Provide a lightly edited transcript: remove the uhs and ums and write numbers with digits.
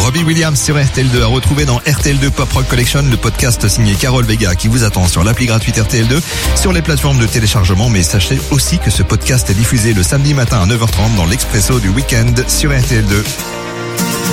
Robbie Williams sur RTL2 à retrouver dans RTL2 Pop Rock Collection, le podcast signé Carole Vega qui vous attend sur l'appli gratuite RTL2, sur les plateformes de téléchargement. Mais sachez aussi que ce podcast est diffusé le samedi matin à 9h30 dans l'Expresso du week-end sur RTL2.